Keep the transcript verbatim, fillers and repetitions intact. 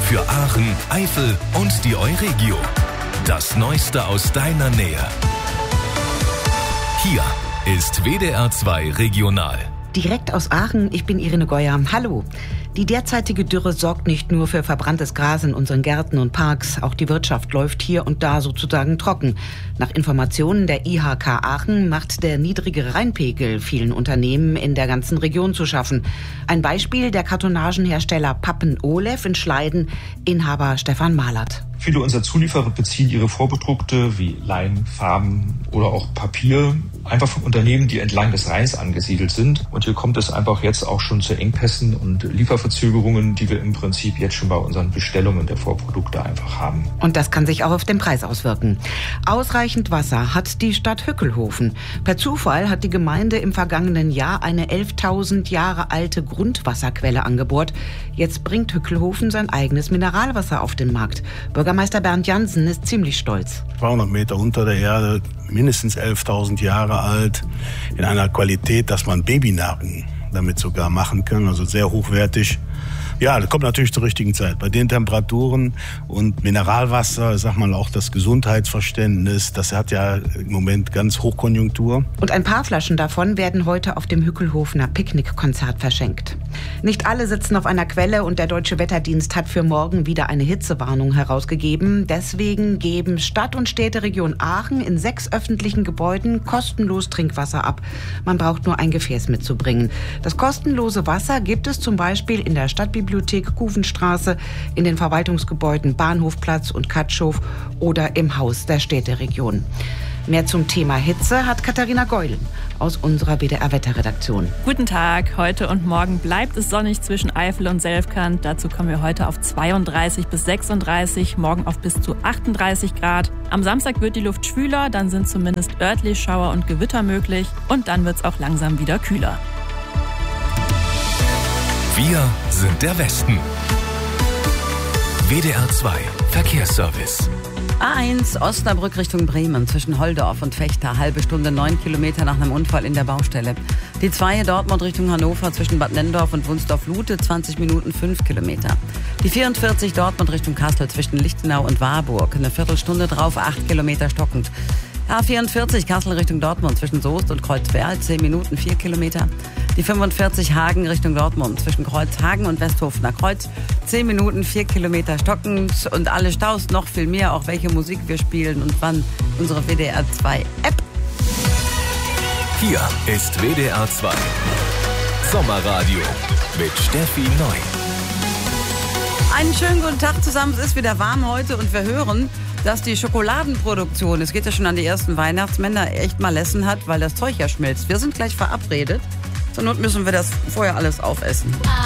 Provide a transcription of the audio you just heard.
Für Aachen, Eifel und die Euregio. Das Neueste aus deiner Nähe. Hier ist W D R zwei Regional. Direkt aus Aachen, ich bin Irene Geuer. Hallo. Die derzeitige Dürre sorgt nicht nur für verbranntes Gras in unseren Gärten und Parks. Auch die Wirtschaft läuft hier und da sozusagen trocken. Nach Informationen der I H K Aachen macht der niedrige Rheinpegel vielen Unternehmen in der ganzen Region zu schaffen. Ein Beispiel: der Kartonagenhersteller Pappen-Oleff in Schleiden, Inhaber Stefan Mahlert. Viele unserer Zulieferer beziehen ihre Vorprodukte wie Leim, Farben oder auch Papier einfach von Unternehmen, die entlang des Rheins angesiedelt sind. Und hier kommt es einfach jetzt auch schon zu Engpässen und Lieferverzögerungen, die wir im Prinzip jetzt schon bei unseren Bestellungen der Vorprodukte einfach haben. Und das kann sich auch auf den Preis auswirken. Ausreichend Wasser hat die Stadt Hückelhofen. Per Zufall hat die Gemeinde im vergangenen Jahr eine elftausend Jahre alte Grundwasserquelle angebohrt. Jetzt bringt Hückelhofen sein eigenes Mineralwasser auf den Markt. Bürgermeister Bernd Jansen ist ziemlich stolz. zweihundert Meter unter der Erde, mindestens elftausend Jahre alt, in einer Qualität, dass man Babynahrung damit sogar machen kann, also sehr hochwertig. Ja, das kommt natürlich zur richtigen Zeit. Bei den Temperaturen und Mineralwasser, sagt man auch das Gesundheitsverständnis, das hat ja im Moment ganz Hochkonjunktur. Und ein paar Flaschen davon werden heute auf dem Hückelhofener Picknickkonzert verschenkt. Nicht alle sitzen auf einer Quelle und der Deutsche Wetterdienst hat für morgen wieder eine Hitzewarnung herausgegeben. Deswegen geben Stadt und Städteregion Aachen in sechs öffentlichen Gebäuden kostenlos Trinkwasser ab. Man braucht nur ein Gefäß mitzubringen. Das kostenlose Wasser gibt es zum Beispiel in der Stadtbibliothek Bibliothek Kufenstraße, in den Verwaltungsgebäuden Bahnhofplatz und Katschhof oder im Haus der Städteregion. Mehr zum Thema Hitze hat Katharina Geulen aus unserer W D R-Wetterredaktion. Guten Tag. Heute und morgen bleibt es sonnig zwischen Eifel und Selfkant. Dazu kommen wir heute auf zweiunddreißig bis sechsunddreißig, morgen auf bis zu achtunddreißig Grad. Am Samstag wird die Luft schwüler, dann sind zumindest örtlich Schauer und Gewitter möglich und dann wird es auch langsam wieder kühler. Wir sind der Westen. W D R zwei Verkehrsservice. A eins Osnabrück Richtung Bremen zwischen Holdorf und Vechta, halbe Stunde neun Kilometer nach einem Unfall in der Baustelle. Die zwei Dortmund Richtung Hannover zwischen Bad Nenndorf und Wunsdorf-Lute, zwanzig Minuten fünf Kilometer. Die vierundvierzig Dortmund Richtung Kassel zwischen Lichtenau und Warburg, eine Viertelstunde drauf, acht Kilometer stockend. A vierundvierzig Kassel Richtung Dortmund zwischen Soest und Kreuzberg, zehn Minuten, vier Kilometer. Die fünfundvierzig Hagen Richtung Dortmund zwischen Kreuzhagen und Westhofener Kreuz, zehn Minuten, vier Kilometer stockend. Und alle Staus, noch viel mehr, auch welche Musik wir spielen und wann, unsere W D R zwei App. Hier ist W D R zwei Sommerradio mit Steffi Neu. Einen schönen guten Tag zusammen, es ist wieder warm heute und wir hören, dass die Schokoladenproduktion, es geht ja schon an die ersten Weihnachtsmänner, echt mal Lessen hat, weil das Zeug ja schmilzt. Wir sind gleich verabredet. Zur Not müssen wir das vorher alles aufessen.